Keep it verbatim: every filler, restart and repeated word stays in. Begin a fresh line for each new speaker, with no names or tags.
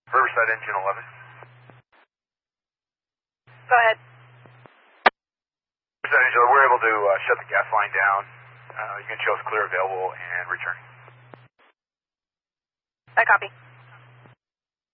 Riverside Engine eleven.
Go ahead.
Riverside Engine eleven, we're able to uh, shut the gas line down. Uh, you can show us clear available and returning.
I copy.